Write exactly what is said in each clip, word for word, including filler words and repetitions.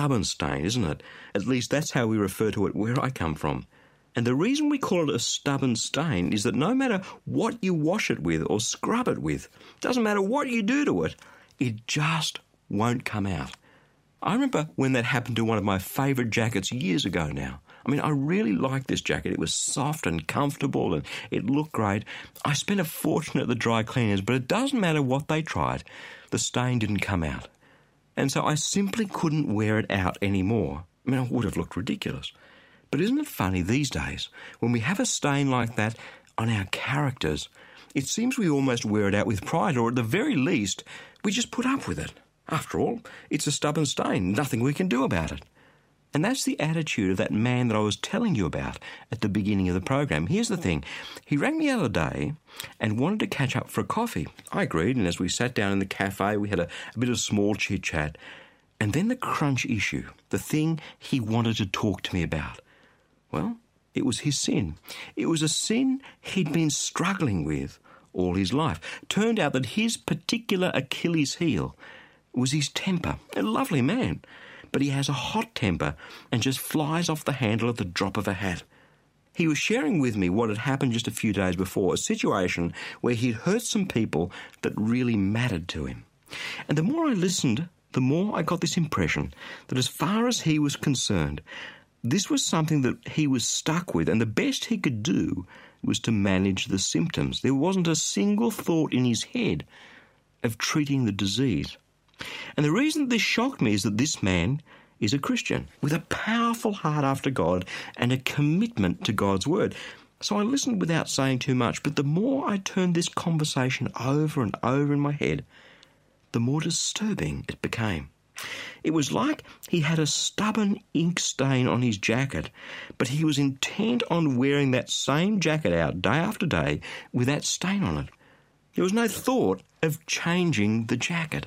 stubborn stain, isn't it? At least that's how we refer to it where I come from. And the reason we call it a stubborn stain is that no matter what you wash it with or scrub it with, doesn't matter what you do to it, it just won't come out. I remember when that happened to one of my favourite jackets years ago now. I mean, I really liked this jacket. It was soft and comfortable and it looked great. I spent a fortune at the dry cleaners, but it doesn't matter what they tried. The stain didn't come out. And so I simply couldn't wear it out anymore. I mean, it would have looked ridiculous. But isn't it funny these days, when we have a stain like that on our characters, it seems we almost wear it out with pride, or at the very least, we just put up with it. After all, it's a stubborn stain, nothing we can do about it. And that's the attitude of that man that I was telling you about at the beginning of the program. Here's the thing. He rang me the other day and wanted to catch up for a coffee. I agreed, and as we sat down in the cafe, we had a, a bit of small chit-chat. And then the crunch issue, the thing he wanted to talk to me about. Well, it was his sin. It was a sin he'd been struggling with all his life. Turned out that his particular Achilles heel was his temper. A lovely man. But he has a hot temper and just flies off the handle at the drop of a hat. He was sharing with me what had happened just a few days before, a situation where he'd hurt some people that really mattered to him. And the more I listened, the more I got this impression that as far as he was concerned, this was something that he was stuck with, and the best he could do was to manage the symptoms. There wasn't a single thought in his head of treating the disease. And the reason this shocked me is that this man is a Christian with a powerful heart after God and a commitment to God's word. So I listened without saying too much, but the more I turned this conversation over and over in my head, the more disturbing it became. It was like he had a stubborn ink stain on his jacket, but he was intent on wearing that same jacket out day after day with that stain on it. There was no thought of changing the jacket.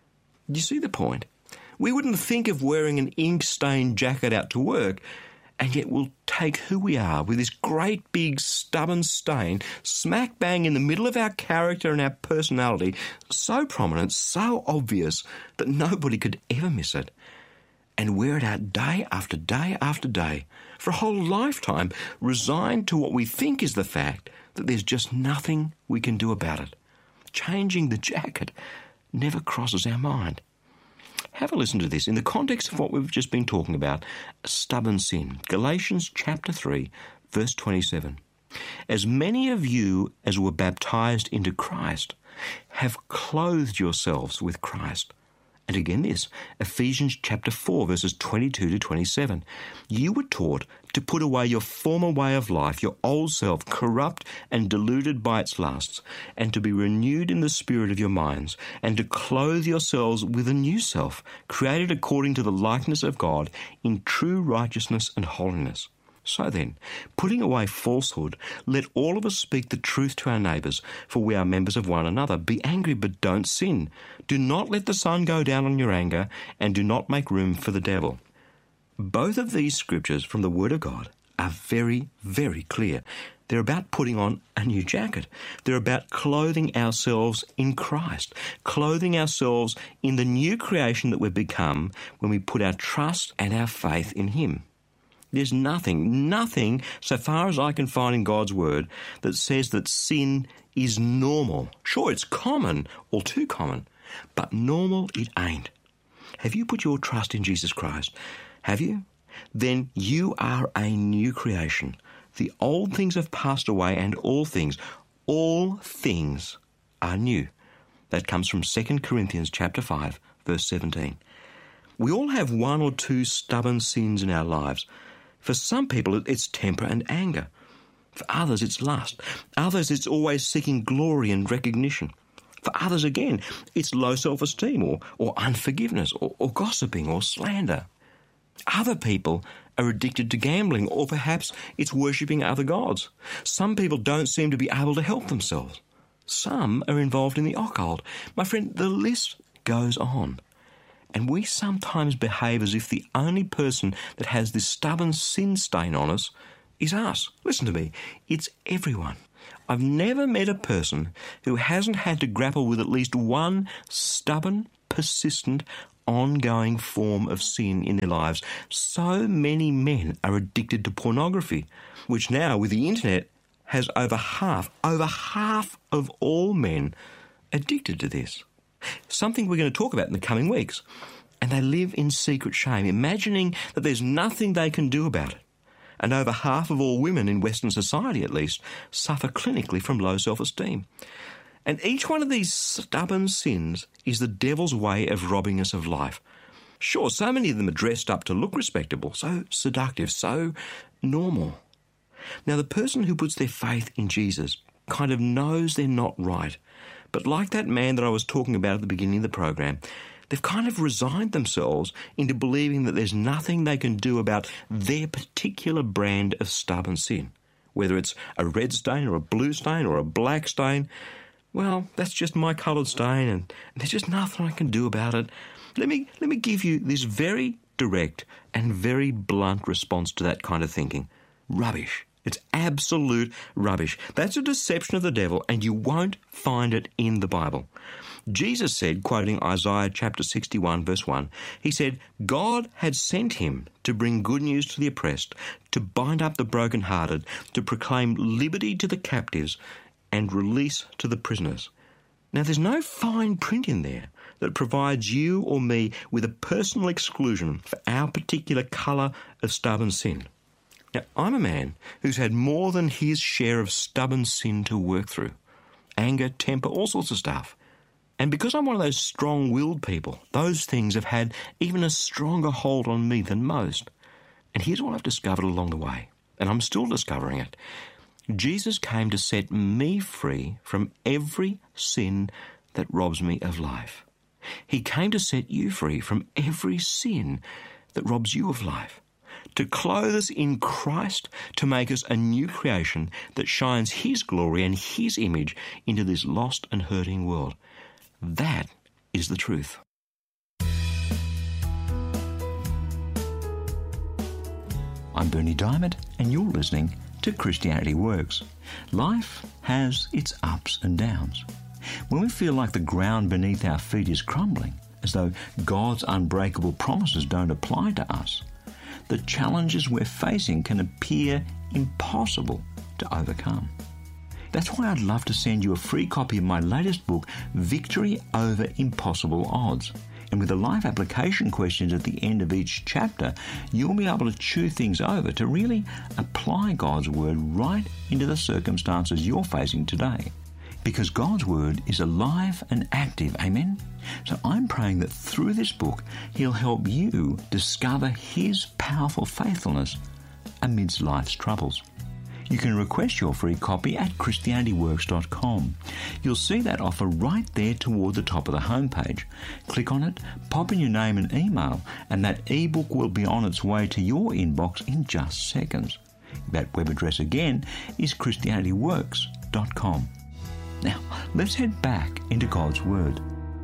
Do you see the point? We wouldn't think of wearing an ink-stained jacket out to work, and yet we'll take who we are with this great big stubborn stain smack bang in the middle of our character and our personality, so prominent, so obvious that nobody could ever miss it, and wear it out day after day after day for a whole lifetime, resigned to what we think is the fact that there's just nothing we can do about it. Changing the jacket never crosses our mind. Have a listen to this in the context of what we've just been talking about, stubborn sin. Galatians chapter three, verse twenty-seven. As many of you as were baptized into Christ have clothed yourselves with Christ. And again this, Ephesians chapter four, verses twenty-two to twenty-seven. You were taught to put away your former way of life, your old self, corrupt and deluded by its lusts, and to be renewed in the spirit of your minds, and to clothe yourselves with a new self, created according to the likeness of God, in true righteousness and holiness. So then, putting away falsehood, let all of us speak the truth to our neighbours, for we are members of one another. Be angry, but don't sin. Do not let the sun go down on your anger, and do not make room for the devil. Both of these scriptures from the Word of God are very, very clear. They're about putting on a new jacket. They're about clothing ourselves in Christ, clothing ourselves in the new creation that we've become when we put our trust and our faith in Him. There's nothing, nothing, so far as I can find in God's Word, that says that sin is normal. Sure, it's common, or too common, but normal it ain't. Have you put your trust in Jesus Christ? Have you? Then you are a new creation. The old things have passed away, and all things, all things are new. That comes from Second Corinthians chapter five, verse seventeen. We all have one or two stubborn sins in our lives. For some people, it's temper and anger. For others, it's lust. Others, it's always seeking glory and recognition. For others, again, it's low self-esteem or, or unforgiveness or, or gossiping or slander. Other people are addicted to gambling, or perhaps it's worshipping other gods. Some people don't seem to be able to help themselves. Some are involved in the occult. My friend, the list goes on. And we sometimes behave as if the only person that has this stubborn sin stain on us is us. Listen to me, it's everyone. I've never met a person who hasn't had to grapple with at least one stubborn, persistent, ongoing form of sin in their lives. So many men are addicted to pornography, which now, with the internet, has over half, over half of all men addicted to this. Something we're going to talk about in the coming weeks. And they live in secret shame, imagining that there's nothing they can do about it. And over half of all women in Western society, at least, suffer clinically from low self-esteem. And each one of these stubborn sins is the devil's way of robbing us of life. Sure, so many of them are dressed up to look respectable, so seductive, so normal. Now, the person who puts their faith in Jesus kind of knows they're not right. But like that man that I was talking about at the beginning of the program, they've kind of resigned themselves into believing that there's nothing they can do about their particular brand of stubborn sin. Whether it's a red stain or a blue stain or a black stain, well, that's just my coloured stain and there's just nothing I can do about it. Let me, let me give you this very direct and very blunt response to that kind of thinking. Rubbish. It's absolute rubbish. That's a deception of the devil, and you won't find it in the Bible. Jesus said, quoting Isaiah chapter sixty-one, verse one, he said, God had sent him to bring good news to the oppressed, to bind up the brokenhearted, to proclaim liberty to the captives, and release to the prisoners. Now, there's no fine print in there that provides you or me with a personal exclusion for our particular colour of stubborn sin. Now, I'm a man who's had more than his share of stubborn sin to work through. Anger, temper, all sorts of stuff. And because I'm one of those strong-willed people, those things have had even a stronger hold on me than most. And here's what I've discovered along the way, and I'm still discovering it. Jesus came to set me free from every sin that robs me of life. He came to set you free from every sin that robs you of life. To clothe us in Christ, to make us a new creation that shines his glory and his image into this lost and hurting world. That is the truth. I'm Berni Dymet, and you're listening to Christianity Works. Life has its ups and downs. When we feel like the ground beneath our feet is crumbling, as though God's unbreakable promises don't apply to us, the challenges we're facing can appear impossible to overcome. That's why I'd love to send you a free copy of my latest book, Victory Over Impossible Odds. And with the life application questions at the end of each chapter, you'll be able to chew things over to really apply God's Word right into the circumstances you're facing today. Because God's Word is alive and active, amen? So I'm praying that through this book, He'll help you discover His powerful faithfulness amidst life's troubles. You can request your free copy at Christianity Works dot com. You'll see that offer right there toward the top of the homepage. Click on it, pop in your name and email, and that ebook will be on its way to your inbox in just seconds. That web address again is Christianity Works dot com. Now, let's head back into God's Word.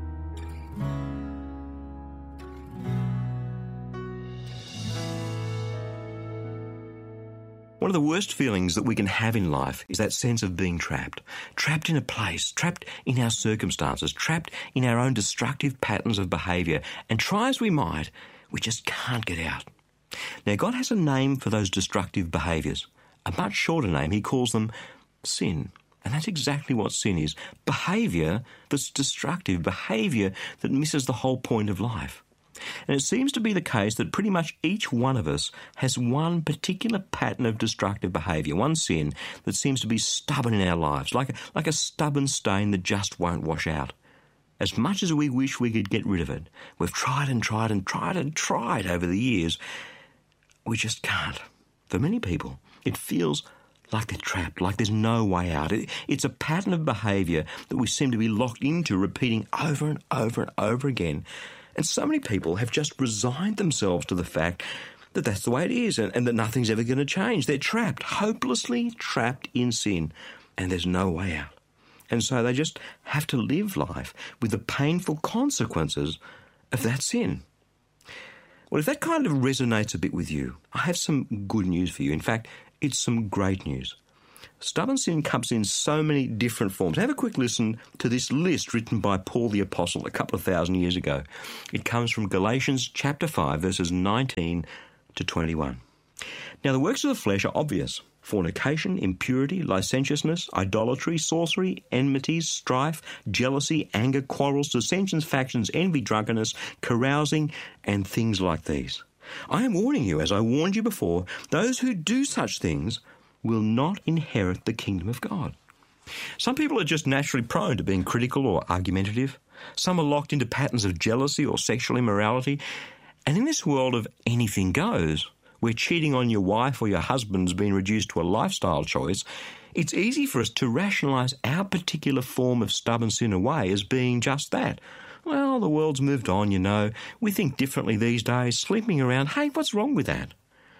One of the worst feelings that we can have in life is that sense of being trapped. Trapped in a place, trapped in our circumstances, trapped in our own destructive patterns of behaviour, and try as we might, we just can't get out. Now, God has a name for those destructive behaviours. A much shorter name. He calls them sin. And that's exactly what sin is. Behaviour that's destructive, behaviour that misses the whole point of life. And it seems to be the case that pretty much each one of us has one particular pattern of destructive behaviour, one sin that seems to be stubborn in our lives, like a, like a stubborn stain that just won't wash out. As much as we wish we could get rid of it, we've tried and tried and tried and tried over the years, we just can't. For many people, it feels like they're trapped, like there's no way out. It, it's a pattern of behaviour that we seem to be locked into, repeating over and over and over again. And so many people have just resigned themselves to the fact that that's the way it is and, and that nothing's ever going to change. They're trapped, hopelessly trapped in sin, and there's no way out. And so they just have to live life with the painful consequences of that sin. Well, if that kind of resonates a bit with you, I have some good news for you. In fact, it's some great news. Stubborn sin comes in so many different forms. Have a quick listen to this list written by Paul the Apostle a couple of thousand years ago. It comes from Galatians chapter five, verses nineteen to twenty-one. Now, the works of the flesh are obvious: fornication, impurity, licentiousness, idolatry, sorcery, enmities, strife, jealousy, anger, quarrels, dissensions, factions, envy, drunkenness, carousing, and things like these. I am warning you, as I warned you before, those who do such things will not inherit the kingdom of God. Some people are just naturally prone to being critical or argumentative. Some are locked into patterns of jealousy or sexual immorality. And in this world of anything goes, where cheating on your wife or your husband's been reduced to a lifestyle choice, it's easy for us to rationalise our particular form of stubborn sin away as being just that. Well, the world's moved on, you know. We think differently these days, sleeping around. Hey, what's wrong with that?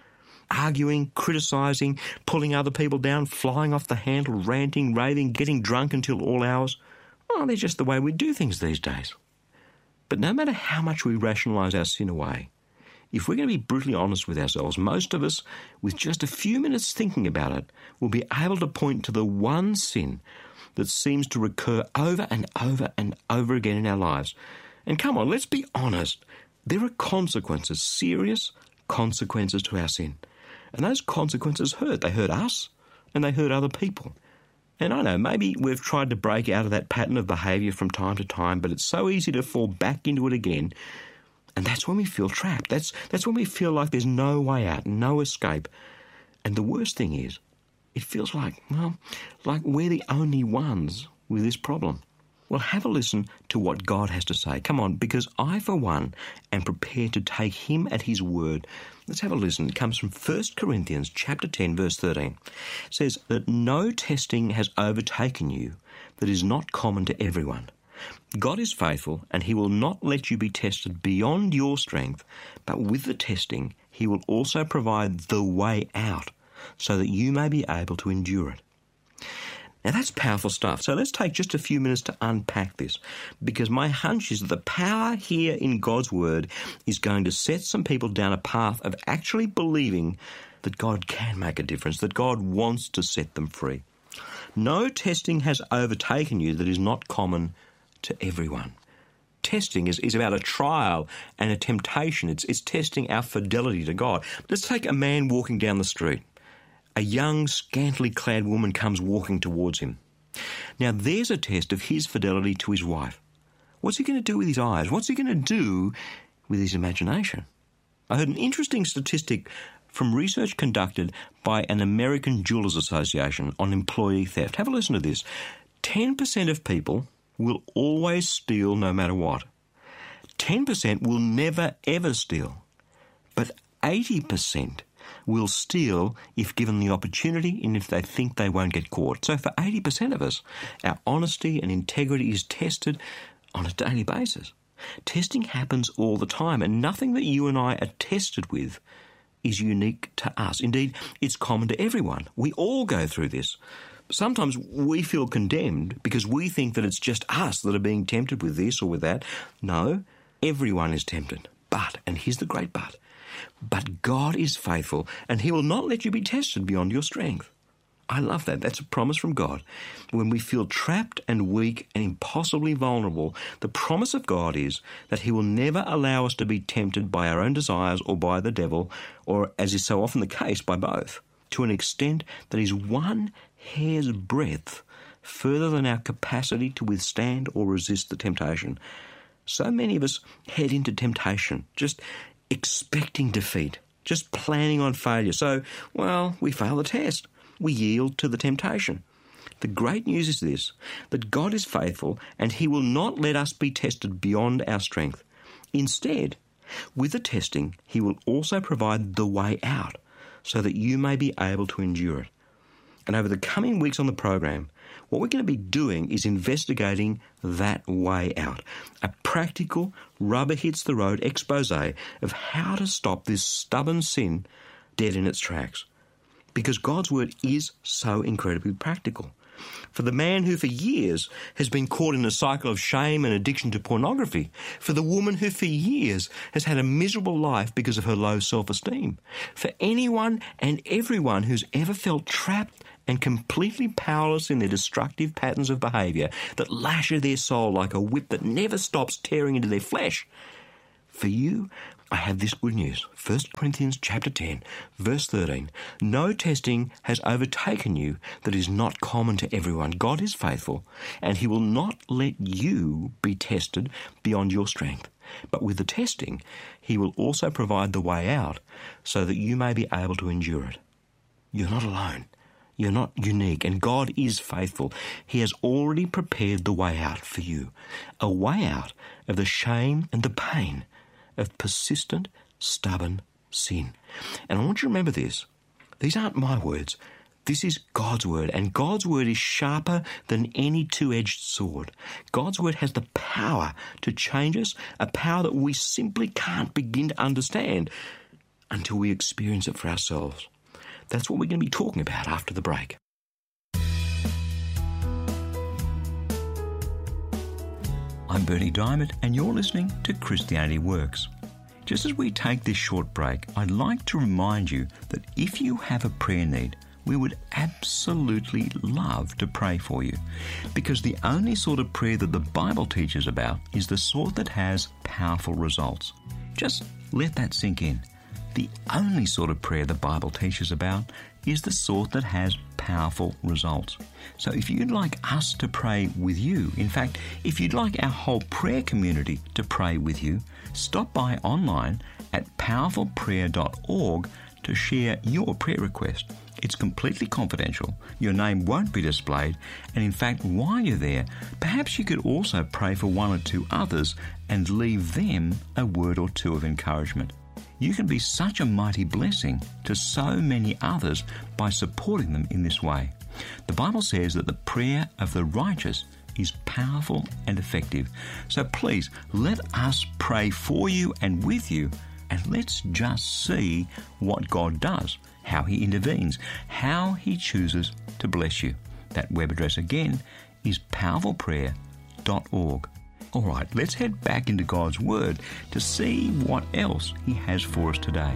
Arguing, criticising, pulling other people down, flying off the handle, ranting, raving, getting drunk until all hours. Well, they're just the way we do things these days. But no matter how much we rationalise our sin away, if we're going to be brutally honest with ourselves, most of us, with just a few minutes thinking about it, will be able to point to the one sin that seems to recur over and over and over again in our lives. And come on, let's be honest. There are consequences, serious consequences to our sin. And those consequences hurt. They hurt us and they hurt other people. And I know, maybe we've tried to break out of that pattern of behaviour from time to time, but it's so easy to fall back into it again. And that's when we feel trapped. That's, that's when we feel like there's no way out, no escape. And the worst thing is, it feels like, well, like we're the only ones with this problem. Well, have a listen to what God has to say. Come on, because I, for one, am prepared to take him at his word. Let's have a listen. It comes from First Corinthians chapter ten, verse thirteen. It says that no testing has overtaken you that is not common to everyone. God is faithful, and he will not let you be tested beyond your strength, but with the testing, he will also provide the way out so that you may be able to endure it. Now, that's powerful stuff. So let's take just a few minutes to unpack this, because my hunch is that the power here in God's word is going to set some people down a path of actually believing that God can make a difference, that God wants to set them free. No testing has overtaken you that is not common to everyone. Testing is, is about a trial and a temptation. It's, it's testing our fidelity to God. Let's take a man walking down the street. A young, scantily clad woman comes walking towards him. Now, there's a test of his fidelity to his wife. What's he going to do with his eyes? What's he going to do with his imagination? I heard an interesting statistic from research conducted by an American Jewelers Association on employee theft. Have a listen to this. ten percent of people will always steal no matter what. ten percent will never, ever steal. But eighty percent will steal if given the opportunity and if they think they won't get caught. So for eighty percent of us, our honesty and integrity is tested on a daily basis. Testing happens all the time, and nothing that you and I are tested with is unique to us. Indeed, it's common to everyone. We all go through this. Sometimes we feel condemned because we think that it's just us that are being tempted with this or with that. No, everyone is tempted. But, and here's the great but, but God is faithful, and he will not let you be tested beyond your strength. I love that. That's a promise from God. When we feel trapped and weak and impossibly vulnerable, the promise of God is that he will never allow us to be tempted by our own desires or by the devil, or, as is so often the case, by both, to an extent that is one hair's breadth further than our capacity to withstand or resist the temptation. So many of us head into temptation just expecting defeat, just planning on failure. So, well, we fail the test. We yield to the temptation. The great news is this, that God is faithful and he will not let us be tested beyond our strength. Instead, with the testing, he will also provide the way out so that you may be able to endure it. And over the coming weeks on the program, what we're going to be doing is investigating that way out. A practical, rubber-hits-the-road expose of how to stop this stubborn sin dead in its tracks. Because God's word is so incredibly practical. For the man who for years has been caught in a cycle of shame and addiction to pornography. For the woman who for years has had a miserable life because of her low self-esteem. For anyone and everyone who's ever felt trapped and completely powerless in their destructive patterns of behaviour that lash at their soul like a whip that never stops tearing into their flesh. For you, I have this good news. First Corinthians chapter ten, verse thirteen. No testing has overtaken you that is not common to everyone. God is faithful, and he will not let you be tested beyond your strength. But with the testing, he will also provide the way out so that you may be able to endure it. You're not alone. You're not unique, and God is faithful. He has already prepared the way out for you, a way out of the shame and the pain of persistent, stubborn sin. And I want you to remember this. These aren't my words. This is God's word, and God's word is sharper than any two-edged sword. God's word has the power to change us, a power that we simply can't begin to understand until we experience it for ourselves. That's what we're going to be talking about after the break. I'm Bernie Diamond, and you're listening to Christianity Works. Just as we take this short break, I'd like to remind you that if you have a prayer need, we would absolutely love to pray for you, because the only sort of prayer that the Bible teaches about is the sort that has powerful results. Just let that sink in. The only sort of prayer the Bible teaches about is the sort that has powerful results. So if you'd like us to pray with you, in fact, if you'd like our whole prayer community to pray with you, stop by online at powerful prayer dot org to share your prayer request. It's completely confidential. Your name won't be displayed, and in fact, while you're there, perhaps you could also pray for one or two others and leave them a word or two of encouragement. You can be such a mighty blessing to so many others by supporting them in this way. The Bible says that the prayer of the righteous is powerful and effective. So please, let us pray for you and with you, and let's just see what God does, how he intervenes, how he chooses to bless you. That web address again is powerful prayer dot org. All right, let's head back into God's Word to see what else he has for us today.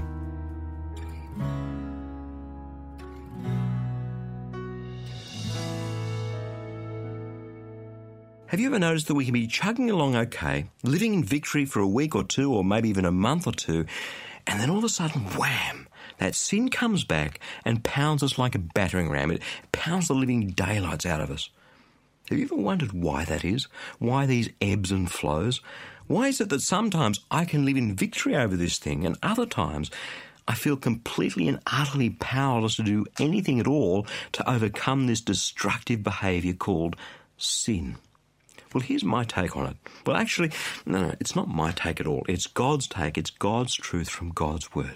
Have you ever noticed that we can be chugging along okay, living in victory for a week or two, or maybe even a month or two, and then all of a sudden, wham, that sin comes back and pounds us like a battering ram. It pounds the living daylights out of us. Have you ever wondered why that is? Why these ebbs and flows? Why is it that sometimes I can live in victory over this thing, and other times I feel completely and utterly powerless to do anything at all to overcome this destructive behaviour called sin? Well, here's my take on it. Well, actually, no, no, it's not my take at all. It's God's take. It's God's truth from God's Word.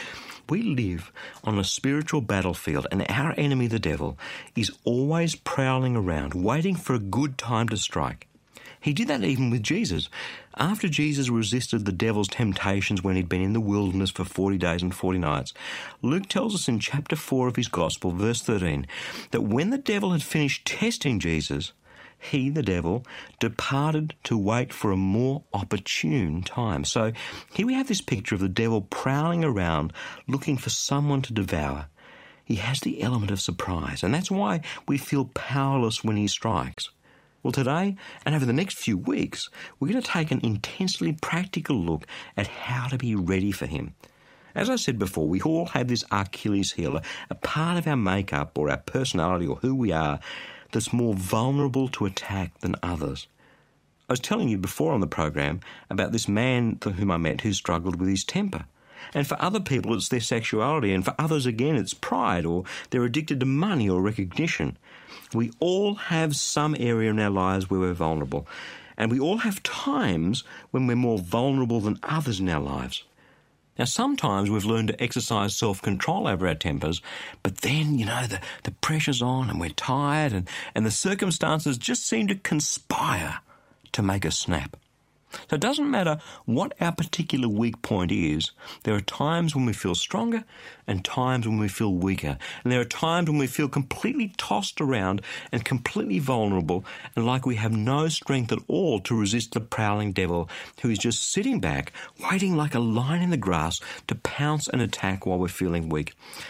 We live on a spiritual battlefield, and our enemy, the devil, is always prowling around, waiting for a good time to strike. He did that even with Jesus. After Jesus resisted the devil's temptations when he'd been in the wilderness for forty days and forty nights, Luke tells us in chapter four of his Gospel, verse thirteen, that when the devil had finished testing Jesus, he, the devil, departed to wait for a more opportune time. So here we have this picture of the devil prowling around looking for someone to devour. He has the element of surprise, and that's why we feel powerless when he strikes. Well, today and over the next few weeks, we're going to take an intensely practical look at how to be ready for him. As I said before, we all have this Achilles heel, a part of our makeup or our personality or who we are that's more vulnerable to attack than others. I was telling you before on the program about this man whom I met who struggled with his temper. And for other people, it's their sexuality, and for others, again, it's pride, or they're addicted to money or recognition. We all have some area in our lives where we're vulnerable, and we all have times when we're more vulnerable than others in our lives. Now, sometimes we've learned to exercise self-control over our tempers, but then, you know, the, the pressure's on and we're tired and, and the circumstances just seem to conspire to make us snap. So it doesn't matter what our particular weak point is, there are times when we feel stronger and times when we feel weaker. And there are times when we feel completely tossed around and completely vulnerable and like we have no strength at all to resist the prowling devil who is just sitting back, waiting like a lion in the grass to pounce and attack while we're feeling weak.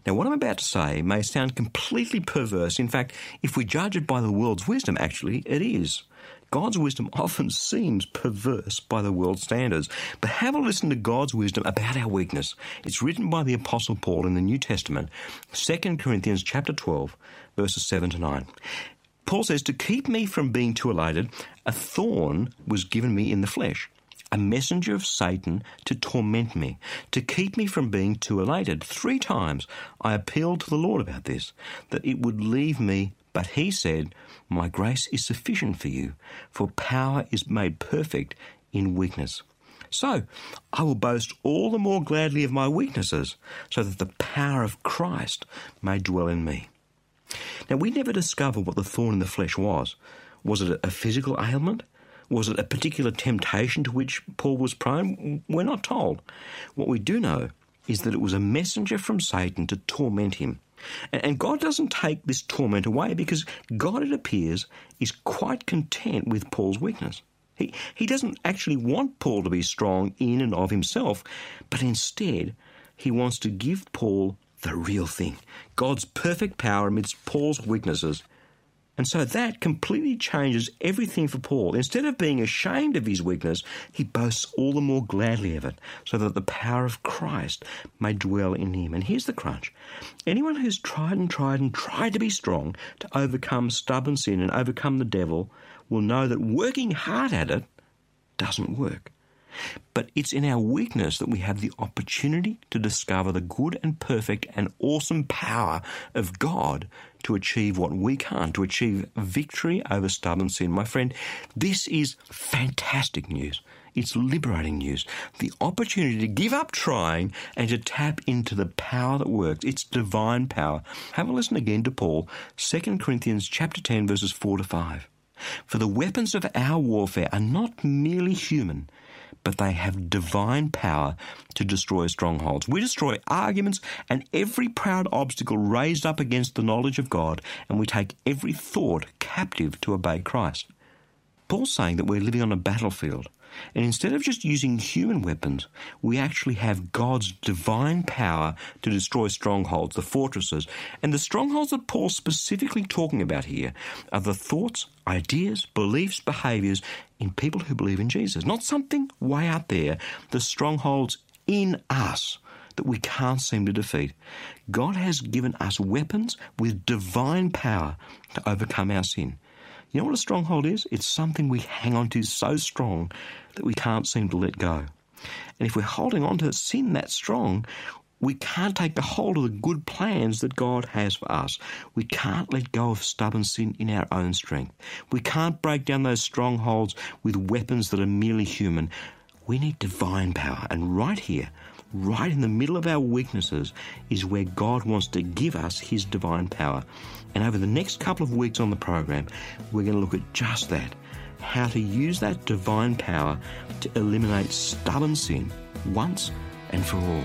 Now, what I'm about to say may sound completely perverse. In fact, if we judge it by the world's wisdom, actually, it is. God's wisdom often seems perverse by the world's standards. But have a listen to God's wisdom about our weakness. It's written by the Apostle Paul in the New Testament, Second Corinthians chapter twelve, verses seven to nine. Paul says, "To keep me from being too elated, a thorn was given me in the flesh, a messenger of Satan to torment me, to keep me from being too elated. Three times I appealed to the Lord about this, that it would leave me, but he said, 'My grace is sufficient for you, for power is made perfect in weakness.' So I will boast all the more gladly of my weaknesses, so that the power of Christ may dwell in me." Now, we never discover what the thorn in the flesh was. Was it a physical ailment? Was it a particular temptation to which Paul was prone? We're not told. What we do know is that it was a messenger from Satan to torment him. And God doesn't take this torment away, because God, it appears, is quite content with Paul's weakness. He, he doesn't actually want Paul to be strong in and of himself, but instead he wants to give Paul the real thing, God's perfect power amidst Paul's weaknesses. And so that completely changes everything for Paul. Instead of being ashamed of his weakness, he boasts all the more gladly of it, so that the power of Christ may dwell in him. And here's the crunch. Anyone who's tried and tried and tried to be strong, to overcome stubborn sin and overcome the devil, will know that working hard at it doesn't work. But it's in our weakness that we have the opportunity to discover the good and perfect and awesome power of God to achieve what we can't, to achieve victory over stubborn sin. My friend, this is fantastic news. It's liberating news. The opportunity to give up trying and to tap into the power that works. It's divine power. Have a listen again to Paul, Second Corinthians chapter ten, verses four to five. "For the weapons of our warfare are not merely human, but they have divine power to destroy strongholds. We destroy arguments and every proud obstacle raised up against the knowledge of God, and we take every thought captive to obey Christ." Paul's saying that we're living on a battlefield, and instead of just using human weapons, we actually have God's divine power to destroy strongholds, the fortresses. And the strongholds that Paul's specifically talking about here are the thoughts, ideas, beliefs, behaviours in people who believe in Jesus. Not something way out there, the strongholds in us that we can't seem to defeat. God has given us weapons with divine power to overcome our sin. You know what a stronghold is? It's something we hang on to so strong that we can't seem to let go. And if we're holding on to sin that strong, we can't take the hold of the good plans that God has for us. We can't let go of stubborn sin in our own strength. We can't break down those strongholds with weapons that are merely human. We need divine power. And right here, right in the middle of our weaknesses, is where God wants to give us his divine power. And over the next couple of weeks on the program, we're going to look at just that, how to use that divine power to eliminate stubborn sin once and for all.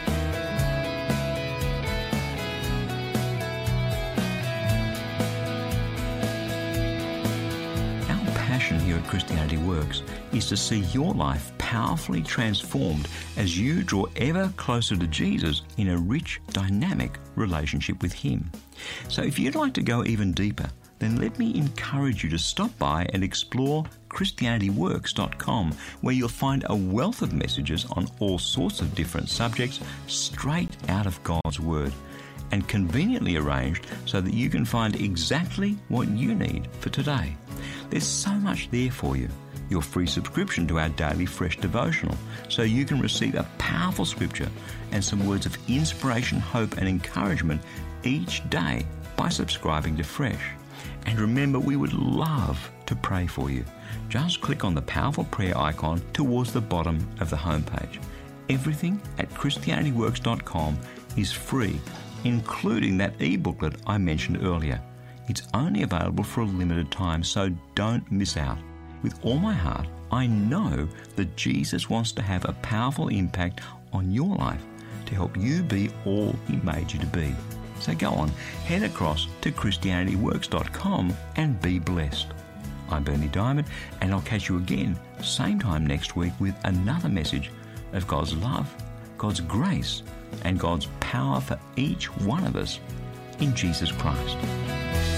Our passion here at Christianity Works is to see your life powerfully transformed as you draw ever closer to Jesus in a rich, dynamic relationship with him. So if you'd like to go even deeper, then let me encourage you to stop by and explore Christianity Works dot com, where you'll find a wealth of messages on all sorts of different subjects straight out of God's Word, and conveniently arranged so that you can find exactly what you need for today. There's so much there for you. Your free subscription to our daily fresh devotional, so you can receive a powerful scripture and some words of inspiration, hope and encouragement each day by subscribing to Fresh. And remember, we would love to pray for you. Just click on the powerful prayer icon towards the bottom of the homepage. Everything at Christianity Works dot com is free, including that e-booklet I mentioned earlier. It's only available for a limited time, so don't miss out. With all my heart, I know that Jesus wants to have a powerful impact on your life to help you be all he made you to be. So go on, head across to Christianity Works dot com and be blessed. I'm Berni Dymet, and I'll catch you again same time next week with another message of God's love, God's grace, and God's power power for each one of us in Jesus Christ.